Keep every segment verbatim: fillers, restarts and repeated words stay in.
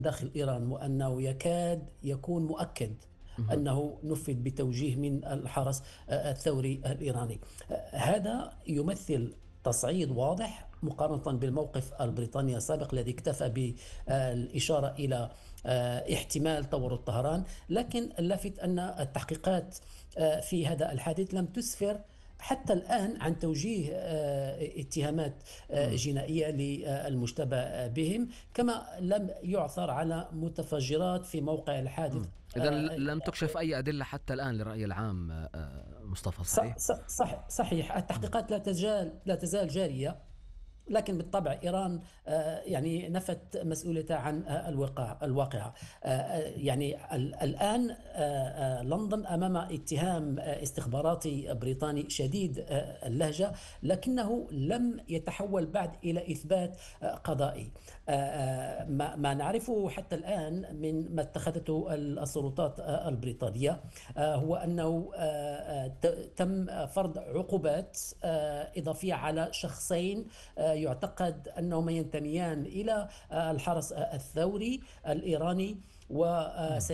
داخل إيران، وأنه يكاد يكون مؤكد مهم. أنه نفذ بتوجيه من الحرس الثوري الإيراني. هذا يمثل تصعيد واضح مقارنة بالموقف البريطاني السابق الذي اكتفى بالإشارة إلى احتمال تورط طهران. لكن اللافت أن التحقيقات في هذا الحادث لم تسفر حتى الآن عن توجيه آه، اتهامات آه، مم. جنائية للمشتبه بهم، كما لم يعثر على متفجرات في موقع الحادث. مم. إذا آه، لم تكشف أي أدلة حتى الآن للرأي العام، آه، مصطفى، ص- صحيح؟ ص- صح صحيح، مم. التحقيقات لا تزال لا تزال جارية. لكن بالطبع إيران آه، يعني نفت مسؤوليتها عن آه، الوقع الواقعة. آه، آه، يعني ال- الآن آه، آه، لندن أمام اتهام آه، استخباراتي بريطاني شديد آه، اللهجة، لكنه لم يتحول بعد إلى إثبات آه، قضائي. آه، آه، ما ما نعرفه حتى الآن من ما اتخذته السلطات آه، البريطانية آه، هو أنه آه، آه، ت- تم فرض عقوبات آه، إضافية على شخصين آه، يعتقد أنهما ينتميان إلى آه، الحرس آه، الثوري الإيراني. مم.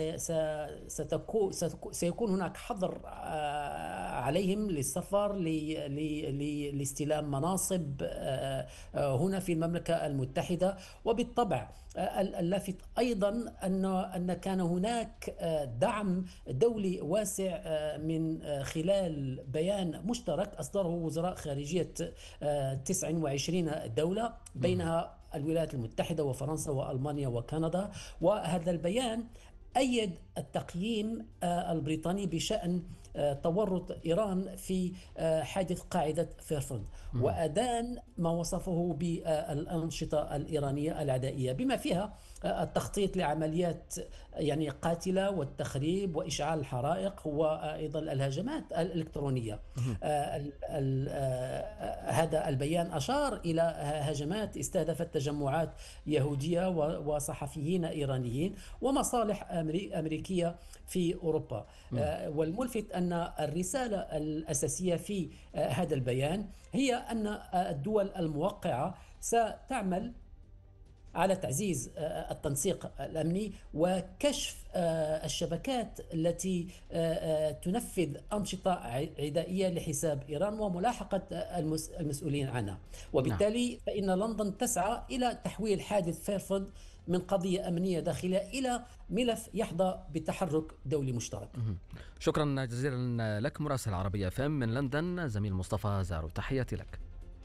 وسيكون هناك حظر آه، عليهم للسفر ل- ل- ل- لاستلام مناصب آه، آه، هنا في المملكة المتحدة. وبالطبع آه، اللافت أيضا أن أن كان هناك آه، دعم دولي واسع آه، من آه، خلال بيان مشترك أصدره وزراء خارجية آه، تسعة وعشرين دولة، مم. بينها الولايات المتحدة وفرنسا وألمانيا وكندا. وهذا البيان أيد التقييم آه، البريطاني بشأن آه، تورط إيران في آه، حادث قاعدة فيرفورد، مم. وأدان ما وصفه بالأنشطة الإيرانية العدائية بما فيها آه، التخطيط لعمليات يعني قاتلة والتخريب وإشعال الحرائق وأيضا الهجمات الإلكترونية. مم. آه، ال- ال- آه، هذا البيان أشار إلى هجمات استهدفت تجمعات يهودية و- وصحفيين إيرانيين ومصالح أمري- أمريكية في أوروبا. مم. آه، والملفت أن الرسالة الأساسية في آه، هذا البيان هي أن آه، الدول الموقعة ستعمل على تعزيز آه، التنسيق الأمني وكشف آه، الشبكات التي آه، آه، تنفذ أنشطة ع- عدائية لحساب إيران وملاحقة آه، المس- المسؤولين عنها. نعم. وبالتالي فإن لندن تسعى إلى تحويل حادث فيرفورد من قضية أمنية داخلية إلى ملف يحظى بتحرك دولي مشترك. مهم. شكرا جزيلا لك مراسل العربية فم من لندن زميل مصطفى زارو، تحياتي لك.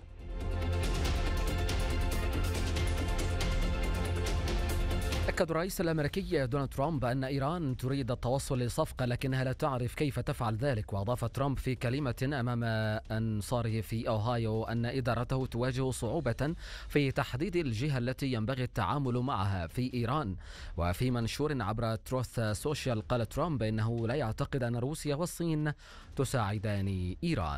أكد الرئيس الأمريكي دونالد ترامب أن إيران تريد التوصل لصفقة لكنها لا تعرف كيف تفعل ذلك. وأضاف ترامب في كلمة أمام أنصاره في أوهايو أن إدارته تواجه صعوبة في تحديد الجهة التي ينبغي التعامل معها في إيران. وفي منشور عبر تروث سوشيال قال ترامب إنه لا يعتقد أن روسيا والصين تساعدان إيران.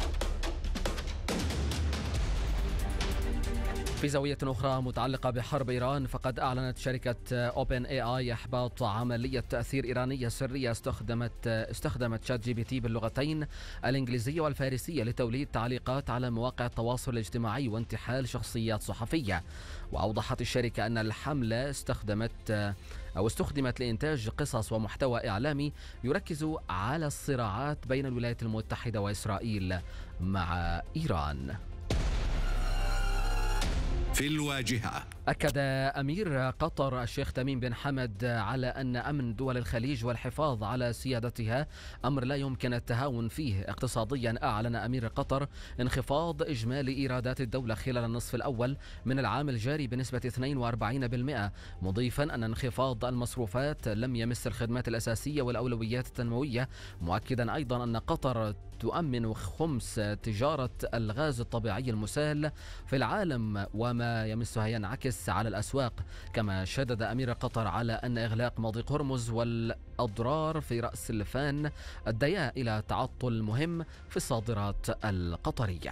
في زاوية أخرى متعلقة بحرب إيران، فقد أعلنت شركة أوبن إي آي إحباط عملية تأثير إيرانية سرية استخدمت استخدمت شات جي بي تي باللغتين الإنجليزية والفارسية لتوليد تعليقات على مواقع التواصل الاجتماعي وانتحال شخصيات صحفية. وأوضحت الشركة أن الحملة استخدمت أو استخدمت لإنتاج قصص ومحتوى إعلامي يركز على الصراعات بين الولايات المتحدة وإسرائيل مع إيران. في الواجهة. أكد أمير قطر الشيخ تميم بن حمد على أن أمن دول الخليج والحفاظ على سيادتها أمر لا يمكن التهاون فيه. اقتصاديا أعلن أمير قطر انخفاض إجمالي إيرادات الدولة خلال النصف الأول من العام الجاري بنسبة اثنين وأربعين بالمئة، مضيفا أن انخفاض المصروفات لم يمس الخدمات الأساسية والأولويات التنموية، مؤكدا أيضا أن قطر تؤمن خمس تجارة الغاز الطبيعي المسال في العالم وما يمسها ينعكس على الأسواق. كما شدد أمير قطر على أن إغلاق مضيق هرمز والأضرار في رأس الفان أديا إلى تعطل مهم في الصادرات القطرية.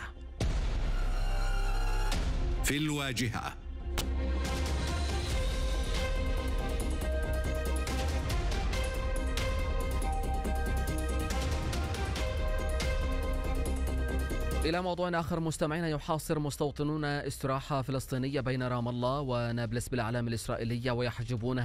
في الواجهة. إلى موضوع آخر مستمعينا، يحاصر مستوطنون استراحة فلسطينية بين رام الله ونابلس بالأعلام الإسرائيلية ويحجبونها